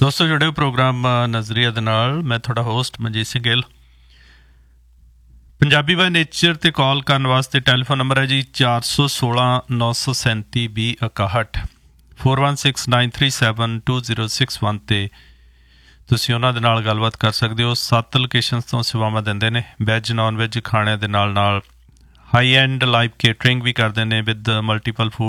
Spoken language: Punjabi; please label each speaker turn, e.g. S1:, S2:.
S1: ਦੋਸਤੋ ਜੁੜੇ ਹੋ ਪ੍ਰੋਗਰਾਮ ਨਜ਼ਰੀਆ ਦੇ ਨਾਲ। ਮੈਂ ਤੁਹਾਡਾ host Manjeet Singh Gill. Punjabi by nature 'ਤੇ ਕਾਲ ਕਰਨ ਵਾਸਤੇ ਟੈਲੀਫੋਨ ਨੰਬਰ ਹੈ ਜੀ 416 937 2061 4169372061 'ਤੇ ਤੁਸੀਂ ਉਹਨਾਂ ਦੇ ਨਾਲ ਗੱਲਬਾਤ ਕਰ ਸਕਦੇ ਹੋ। 7 ਲੋਕੇਸ਼ਨਸ ਤੋਂ ਸੇਵਾਵਾਂ ਦਿੰਦੇ ਨੇ। ਵੈੱਜ ਨੋਨ ਵੈੱਜ ਖਾਣਿਆਂ ਦੇ ਨਾਲ ਨਾਲ ਹਾਈ ਐਂਡ ਲਾਈਵ ਕੇਟਰਿੰਗ ਵੀ ਕਰਦੇ ਨੇ ਵਿਦ ਮਲਟੀਪਲ ਫੂਡ